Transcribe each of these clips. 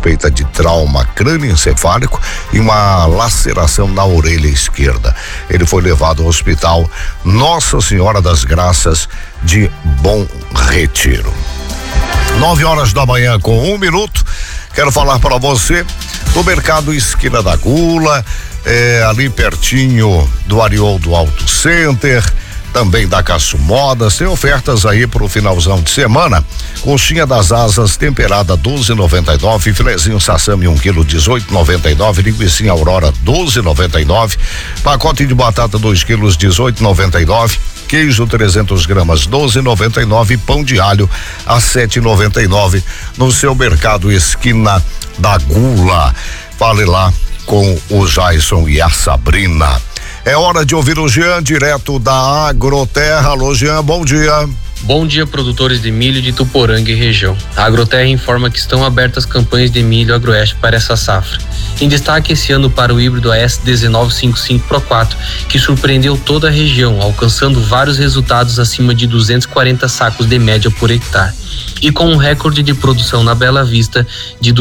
suspeita de trauma crânioencefálico e uma laceração na orelha esquerda. Ele foi levado ao hospital Nossa Senhora das Graças de Bom Retiro. 9 horas da manhã com 1 minuto. Quero falar para você do Mercado Esquina da Gula, ali pertinho do Arioldo Auto Center, também da Caço Modas. Tem ofertas aí pro finalzão de semana. Coxinha das asas temperada 12,99, filezinho sassami 1 quilo 18,99, linguiça Aurora 12,99, pacote de batata 2 quilos 18,99, queijo 300 gramas 12,99, pão de alho a 7,99 no seu Mercado Esquina da Gula. Fale lá com o Jason e a Sabrina. É hora de ouvir o Jean, direto da Agroterra. Alô, Jean, bom dia. Bom dia, produtores de milho de Tuporanga e região. A Agroterra informa que estão abertas campanhas de milho Agroeste para essa safra. Em destaque esse ano para o híbrido AS 1955 Pro 4, que surpreendeu toda a região, alcançando vários resultados acima de 240 sacos de média por hectare. E com um recorde de produção na Bela Vista de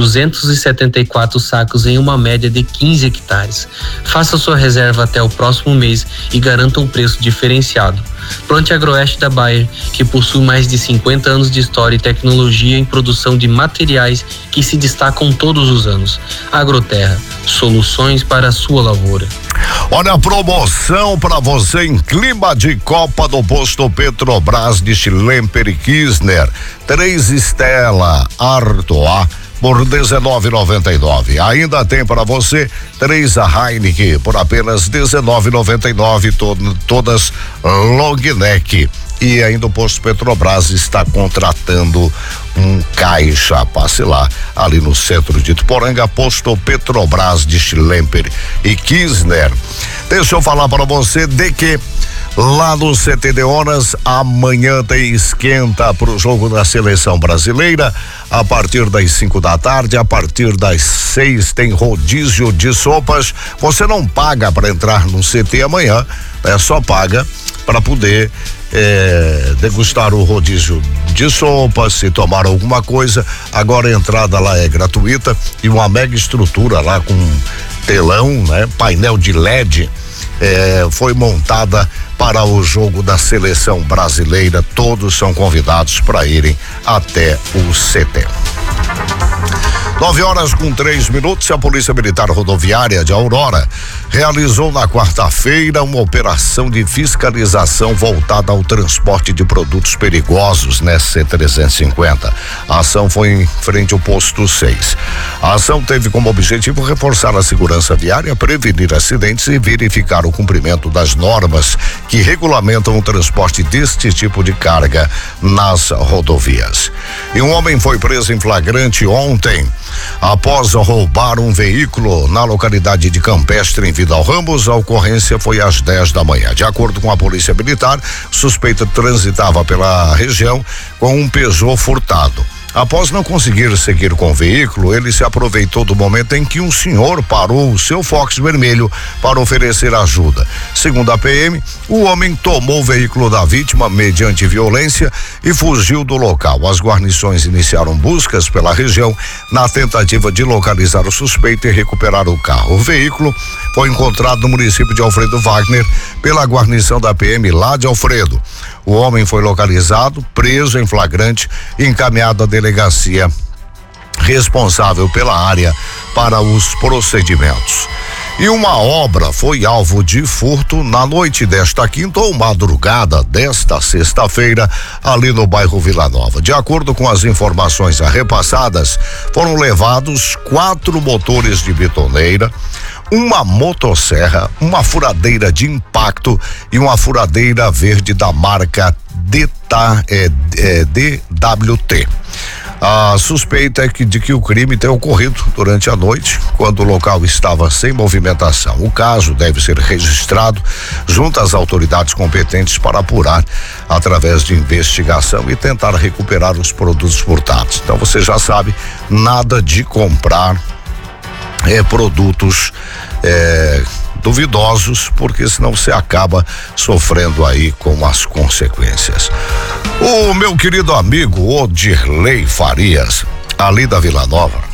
274 sacos em uma média de 15 hectares. Faça sua reserva até o próximo mês e garanta um preço diferenciado. Plante Agroeste da Bayer, que possui mais de 50 anos de história e tecnologia em produção de materiais que se destacam todos os anos. Agroterra, soluções para a sua lavoura. Olha a promoção para você em clima de Copa do Posto Petrobras de Schlemper e Kirchner. 3 Stella Artois por R$19,99. Ainda tem para você 3 Heineken por apenas R$19,99, todas long neck. E ainda o Posto Petrobras está contratando um caixa. Passe lá, ali no centro de Tuporanga, Posto Petrobras de Schlemper e Kirchner. Deixa eu falar para você de que lá no CT de Horas, amanhã tem esquenta pro jogo da seleção brasileira, a partir das 5 da tarde, a partir das 6 tem rodízio de sopas. Você não paga para entrar no CT amanhã, só paga para poder degustar o rodízio de sopas, se tomar alguma coisa. Agora a entrada lá é gratuita e uma mega estrutura lá com telão, né? Painel de LED. Foi montada para o jogo da seleção brasileira. Todos são convidados para irem até o CT. 9 horas com 3 minutos. A Polícia Militar Rodoviária de Aurora realizou na quarta-feira uma operação de fiscalização voltada ao transporte de produtos perigosos na SC-350. A ação foi em frente ao posto 6. A ação teve como objetivo reforçar a segurança viária, prevenir acidentes e verificar o cumprimento das normas que regulamentam o transporte deste tipo de carga nas rodovias. E um homem foi preso em flagrante ontem após roubar um veículo na localidade de Campestre, em Vidal Ramos. A ocorrência foi às 10 da manhã. De acordo com a Polícia Militar, o suspeito transitava pela região com um Peugeot furtado. Após não conseguir seguir com o veículo, ele se aproveitou do momento em que um senhor parou o seu Fox vermelho para oferecer ajuda. Segundo a PM, o homem tomou o veículo da vítima mediante violência e fugiu do local. As guarnições iniciaram buscas pela região na tentativa de localizar o suspeito e recuperar o carro. O veículo foi encontrado no município de Alfredo Wagner pela guarnição da PM lá de Alfredo. O homem foi localizado, preso em flagrante e encaminhado à delegacia responsável pela área para os procedimentos. E uma obra foi alvo de furto na noite desta quinta ou madrugada desta sexta-feira, ali no bairro Vila Nova. De acordo com as informações repassadas, foram levados 4 motores de betoneira, uma motosserra, uma furadeira de impacto e uma furadeira verde da marca DWT. A suspeita é de que o crime tenha ocorrido durante a noite, quando o local estava sem movimentação. O caso deve ser registrado junto às autoridades competentes para apurar através de investigação e tentar recuperar os produtos furtados. Então você já sabe, nada de comprar produtos duvidosos, porque senão você acaba sofrendo aí com as consequências. O meu querido amigo Odirley Farias, ali da Vila Nova,